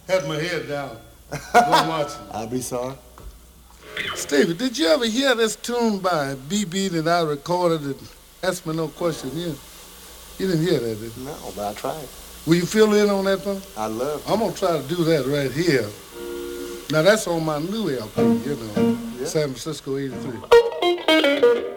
Had my head down. Wasn't watching. I'll be sorry. Stevie, did you ever hear this tune by B.B. that I recorded and asked me no question? You didn't hear that, did you? No, but I tried. Will you fill in on that one? I love it. I'm going to try to do that right here. Now, that's on my new LP, Yeah. San Francisco 83.